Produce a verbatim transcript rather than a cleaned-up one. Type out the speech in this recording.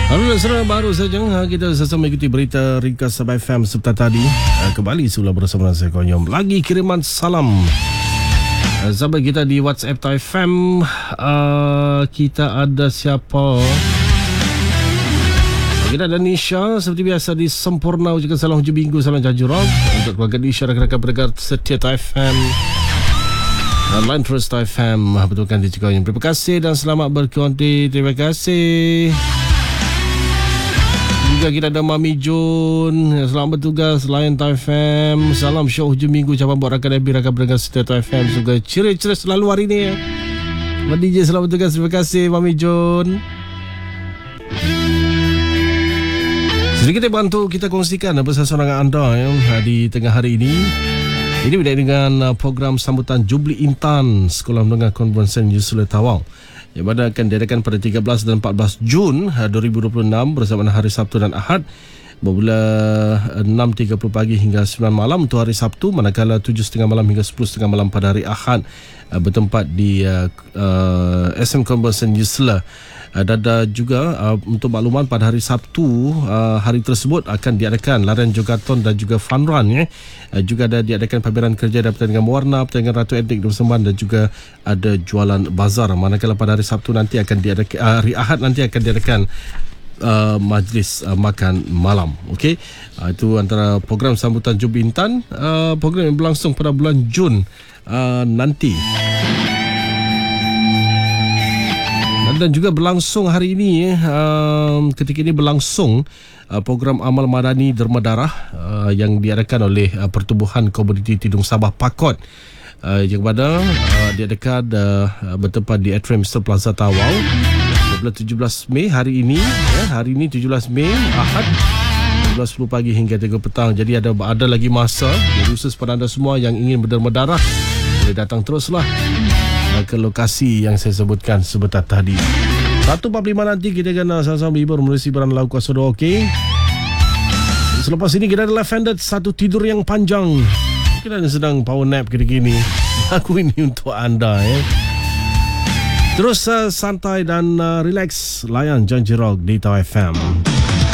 Alhamdulillah, serah baru saja kita sama ikuti berita ringkas Sabah F M sebentar tadi. Kembali semula bersama saya Konyom. Lagi kiriman salam sahabat kita di WhatsApp Thai F M. uh, Kita ada siapa? Kita ada Nisha. Seperti biasa di Sempurna ucapkan salam hujung minggu, salam Janji Rock untuk keluarga Nisha, rakan-rakan pendengar setia Thai F M, Line Terus Thai F M. Betulkan di Cikgu. Terima kasih dan selamat berkonti. Terima kasih. Juga kita ada Mami Jun. Selamat bertugas Lion Thai F M. Salam show hujung minggu ucapan buat rakan Nabi, rakan pendengar setia Thai F M. Juga ceria-ceria selalu hari ni ya. D J selamat bertugas. Terima kasih Mami Jun. Sedikit bantu kita kongsikan bersama dengan anda ya, di tengah hari ini. Ini berkaitan dengan program sambutan Jubli Intan Sekolah Menengah Konvensi Yusula Tawau, yang mana akan diadakan pada tiga belas dan empat belas Jun dua ribu dua puluh enam bersamaan hari Sabtu dan Ahad bermula enam tiga puluh pagi hingga sembilan malam untuk hari Sabtu, manakala tujuh tiga puluh malam hingga sepuluh tiga puluh malam pada hari Ahad, bertempat di uh, uh, S M Konvensi Yusula. Dan ada juga uh, untuk makluman pada hari Sabtu, uh, hari tersebut akan diadakan larian jogaton dan juga fun run ya. Uh, juga ada diadakan pameran kerja dan pertandingan mewarna, pertandingan Ratu Etnik Dua Semban, dan juga ada jualan bazar. Manakala pada hari Sabtu nanti akan diadakan, uh, hari Ahad nanti akan diadakan uh, majlis uh, makan malam. Okey, uh, itu antara program sambutan Jubli Intan, uh, program yang berlangsung pada bulan Jun uh, nanti. Dan juga berlangsung hari ini, uh, ketika ini berlangsung uh, program amal madani derma darah uh, yang diadakan oleh uh, Pertubuhan Komuniti Tidung Sabah Pakot, uh, yang mana uh, diadakan uh, bertempat di Atrium Mister Plaza Tawau pada tujuh belas Mei hari ini ya, hari ini tujuh belas Mei Ahad tujuh belas sepuluh pagi hingga tiga petang. Jadi ada ada lagi masa. Jadi khusus pada anda semua yang ingin berderma darah, boleh datang teruslah ke lokasi yang saya sebutkan sebentar tadi. satu empat puluh lima nanti kita akan sama-sama hibur melalui hiburan lagu kuasa doa. Okey, selepas ini kita ada Lavender, Satu Tidur Yang Panjang. Kita sedang power nap ketika ini. Lagu ini untuk anda ya. Terus uh, santai dan uh, relax, layan Janji Rock di Thai F M.